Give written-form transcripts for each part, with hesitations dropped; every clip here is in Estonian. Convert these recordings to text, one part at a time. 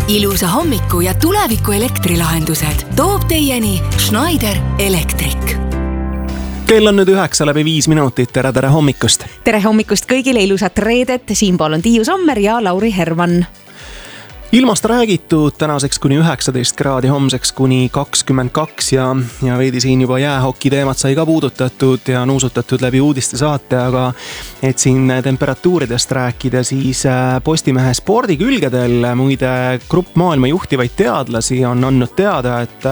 Ilusa hommiku ja tuleviku elektrilahendused toob teieni Schneider Electric. Kell on nüüd 9:05. Tere hommikust! Tere hommikust kõigile, ilusat reedet. Siinpool on Tiiu Sommer ja Lauri Herman. Ilmast räägitud tänaseks kuni 19 kraadi, homseks kuni 22 ja veidi siin juba jäähoki teemat sai ka puudutatud ja nuusutatud läbi uudiste saate, aga et siin temperatuuridest rääkida, siis Postimehe spordikülgedel muide grupp maailma juhtivaid teadlasi on andnud teada, et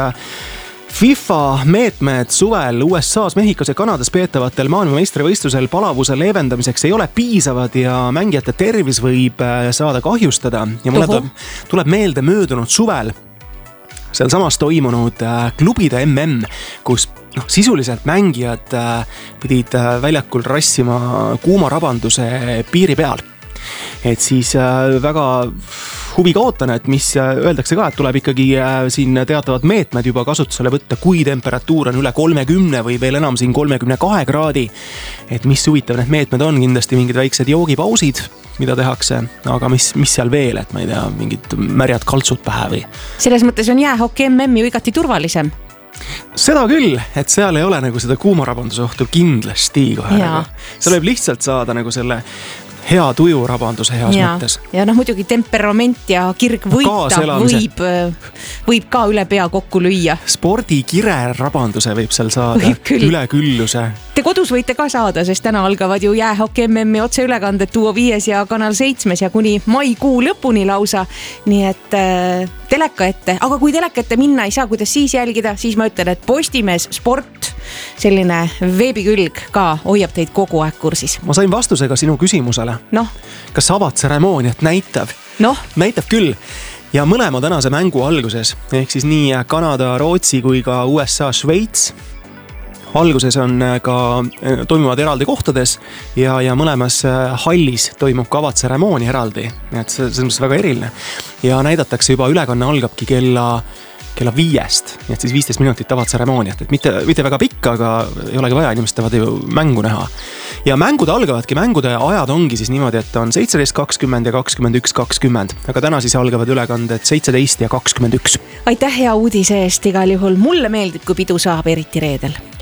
FIFA meetmed suvel USA's, Mehhikos ja Kanadas peetavatel maailmameistrivõistlusel palavuse leevendamiseks ei ole piisavad ja mängijate tervis võib saada kahjustada. Ja mulle tuleb meelde möödunud suvel seal samas toimunud klubide MM, kus sisuliselt mängijad pidid väljakul rassima kuumarabanduse piiri peal. Et siis väga huviga ootan, et mis öeldakse ka, et tuleb ikkagi siin teatavad meetmed juba kasutusele võtta, kui temperatuur on üle 30 või veel enam siin 32 kraadi. Et mis huvitav need meetmed on, kindlasti mingid väiksed joogipausid, mida tehakse, aga mis seal veel, et ma ei tea, mingid märjad kaltsud pähe või. Selles mõttes on jäähoki MM ju igati turvalisem. Seda küll, et seal ei ole nagu seda kuumarabanduse ohtu kindlasti kohe. Seal võib lihtsalt saada nagu selle hea tuju rabanduse heas mõttes. Ja muidugi temperament ja kirg võita võib ka üle pea kokku lüüa. Spordikire rabanduse võib seal saada, ülekülluse. Te kodus võite ka saada, sest täna algavad ju jäähoki MM-i otseülekanded Duo 5 ja Kanal 7 ja kuni maikuu lõpuni lausa. Nii et teleka ette, aga kui teleka ette minna ei saa, kuidas siis jälgida, siis ma ütlen, et Postimees Sport, selline veebikülg ka hoiab teid kogu aeg kursis. Ma sain vastusega sinu küsimusele. Kas avatseremooniat näitab? Näitab küll. Ja mõlema tänase mängu alguses, ehk siis nii Kanada, Rootsi kui ka USA, Šveits. Alguses on ka toimuvad eraldi kohtades ja mõlemas hallis toimub ka avatseremoonia eraldi. Et see on väga eriline. Ja näidatakse juba ülekanne algabki kella 5, et siis 15 minutit avatseremooniat, et mitte väga pikk, aga ei olegi vaja, inimesed tahavad ju mängu näha. Ja mängud algavadki, mängude ajad ongi siis niimoodi, et on 17:20 ja 21:20, aga täna siis algavad ülekanded 17 ja 21. Aitäh hea uudise eest igal juhul, mulle meeldib, kui pidu saab, eriti reedel.